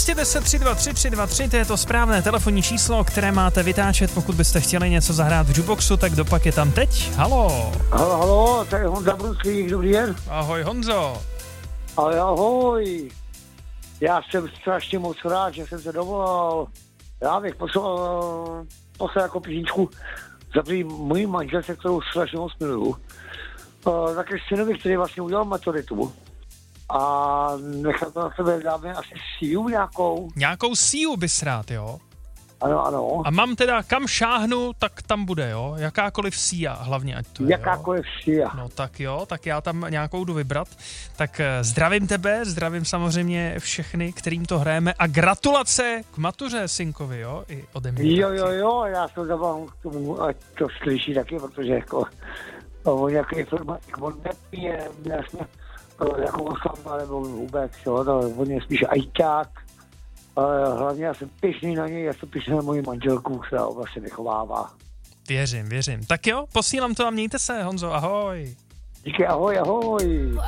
210 323 323, to je to správné telefonní číslo, které máte vytáčet, pokud byste chtěli něco zahrát v jukeboxu, tak dopak je tam teď. Halo. Halo, tady je Honza Bruslík, dobrý den. Ahoj Honzo. Ahoj. Já jsem strašně moc rád, že jsem se dovolal. Já bych poslal jako písničku za mojí manželce, kterou strašně moc miluju. Také synovi, který vlastně udělal maturitu. A nechám to na sebe, dáme asi síu nějakou. Nějakou síu bys rád, jo? Ano. A mám teda, kam šáhnu, tak tam bude, jo? Jakákoliv síja, hlavně ať to je, jakákoliv síja. No tak jo, tak já tam nějakou jdu vybrat. Tak zdravím tebe, zdravím samozřejmě všechny, kterým to hrajeme a gratulace k matuře synkovi, jo? I ode mě. Jo, já se zavám k tomu, ať to slyší taky, protože jako on nějaký informatik, on nepije, jasně, jako osoba nebo vůbec, jo, to on je spíš ajťák. Hlavně já jsem pyšný na něj, já jsem pyšný na moji manželku, která ho vlastně vychovává. Věřím. Tak jo, posílám to a mějte se, Honzo, ahoj. Díky, ahoj.